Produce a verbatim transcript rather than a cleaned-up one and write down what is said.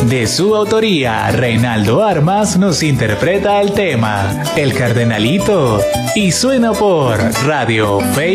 De su autoría, Reinaldo Armas nos interpreta el tema El Cardenalito y suena por Radio Fe